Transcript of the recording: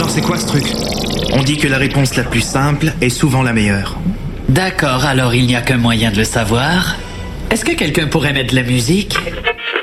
Alors c'est quoi ce truc? On dit que la réponse la plus simple est souvent la meilleure. D'accord, alors il n'y a qu'un moyen de le savoir. Est-ce que quelqu'un pourrait mettre de la musique?